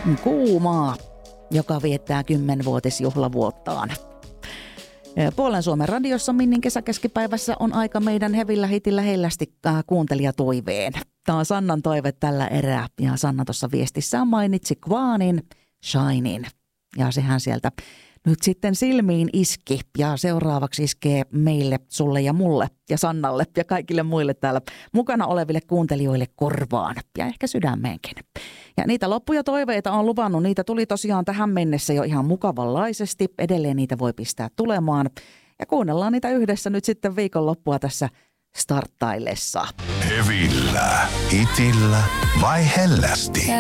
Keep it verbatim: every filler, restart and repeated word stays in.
Kuumaa, joka viettää kymmenvuotisjuhlavuottaan. Puolen Suomen radiossa Minnin kesäkeskipäivässä on aika meidän hevillä hitillä hellästi kuuntelijatoiveen. Tämä on Sannan toive tällä erää ja Sanna tuossa viestissään mainitsi Kvaanin Shinin. Ja sehän sieltä nyt sitten silmiin iski ja seuraavaksi iskee meille, sulle ja mulle ja Sannalle ja kaikille muille täällä mukana oleville kuuntelijoille korvaan ja ehkä sydämeenkin. Ja niitä loppuja toiveita on luvannut, niitä tuli tosiaan tähän mennessä jo ihan mukavanlaisesti. Edelleen niitä voi pistää tulemaan ja kuunnellaan niitä yhdessä nyt sitten viikonloppua tässä starttaillessa. Hevillä, hitillä vai hellästi?